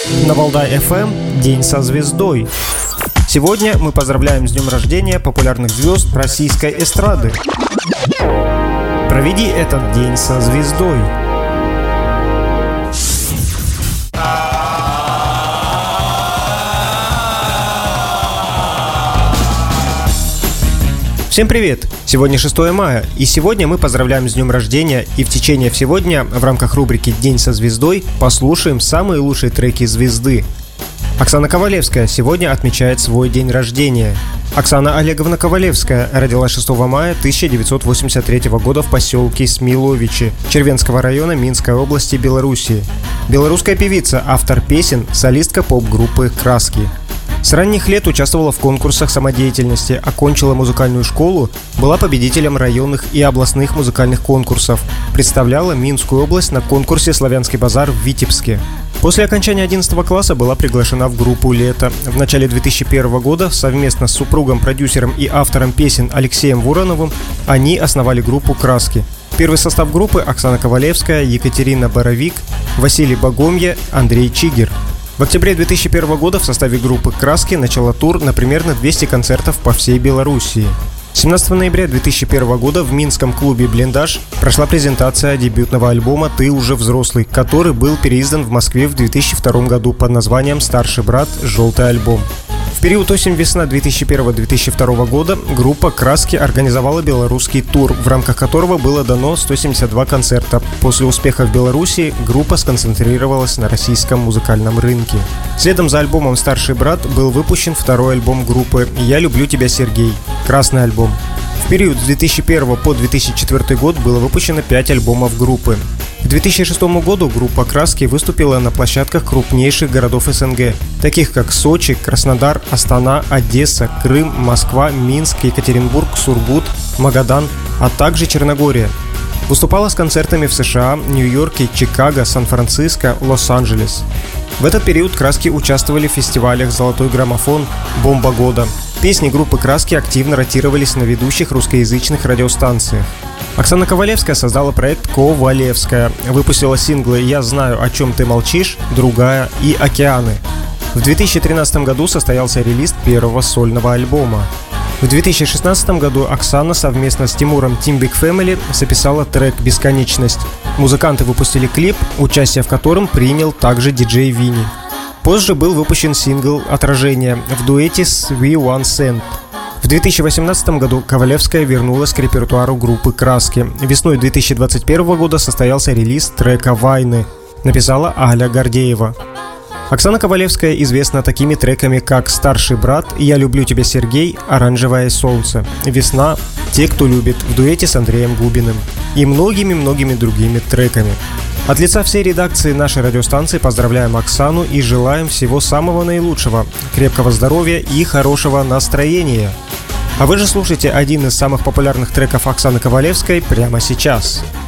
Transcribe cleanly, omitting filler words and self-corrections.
На Валдай FM День со звездой. Сегодня мы поздравляем с днем рождения популярных звезд российской эстрады. Проведи этот день со звездой. Всем привет! Сегодня 6 мая, и сегодня мы поздравляем с днем рождения, и в течение всего дня в рамках рубрики «День со звездой» послушаем самые лучшие треки звезды. Оксана Ковалевская сегодня отмечает свой день рождения. Оксана Олеговна Ковалевская родилась 6 мая 1983 года в поселке Смиловичи Червенского района Минской области, Белоруссии. Белорусская певица, автор песен, солистка поп-группы «Краски». С ранних лет участвовала в конкурсах самодеятельности, окончила музыкальную школу, была победителем районных и областных музыкальных конкурсов, представляла Минскую область на конкурсе «Славянский базар» в Витебске. После окончания 11 класса была приглашена в группу «Лето». В начале 2001 года совместно с супругом, продюсером и автором песен Алексеем Вороновым они основали группу «Краски». Первый состав группы – Оксана Ковалевская, Екатерина Боровик, Василий Богомья, Андрей Чигер. В октябре 2001 года в составе группы «Краски» начала тур на примерно 200 концертов по всей Белоруссии. 17 ноября 2001 года в минском клубе «Блиндаж» прошла презентация дебютного альбома «Ты уже взрослый», который был переиздан в Москве в 2002 году под названием «Старший брат. Желтый альбом». В период осень-весна 2001-2002 года группа «Краски» организовала белорусский тур, в рамках которого было дано 172 концерта. После успеха в Беларуси группа сконцентрировалась на российском музыкальном рынке. Следом за альбомом «Старший брат» был выпущен второй альбом группы «Я люблю тебя, Сергей» – «Красный альбом». В период с 2001 по 2004 год было выпущено 5 альбомов группы. К 2006 году группа «Краски» выступила на площадках крупнейших городов СНГ, таких как Сочи, Краснодар, Астана, Одесса, Крым, Москва, Минск, Екатеринбург, Сургут, Магадан, а также Черногория. Выступала с концертами в США, Нью-Йорке, Чикаго, Сан-Франциско, Лос-Анджелес. В этот период «Краски» участвовали в фестивалях «Золотой граммофон», «Бомба года». Песни группы «Краски» активно ротировались на ведущих русскоязычных радиостанциях. Оксана Ковалевская создала проект «Ковалевская», выпустила синглы «Я знаю, о чем ты молчишь», «Другая» и «Океаны». В 2013 году состоялся релиз первого сольного альбома. В 2016 году Оксана совместно с Тимуром Team Big Family записала трек «Бесконечность». Музыканты выпустили клип, участие в котором принял также диджей Винни. Позже был выпущен сингл «Отражение» в дуэте с We One Cent. В 2018 году Ковалевская вернулась к репертуару группы «Краски». Весной 2021 года состоялся релиз трека «Вайны», написала Аля Гордеева. Оксана Ковалевская известна такими треками, как «Старший брат», «Я люблю тебя, Сергей», «Оранжевое солнце», «Весна», «Те, кто любит» в дуэте с Андреем Губиным и многими-многими другими треками. От лица всей редакции нашей радиостанции поздравляем Оксану и желаем всего самого наилучшего, крепкого здоровья и хорошего настроения. А вы же слушайте один из самых популярных треков Оксаны Ковалевской прямо сейчас.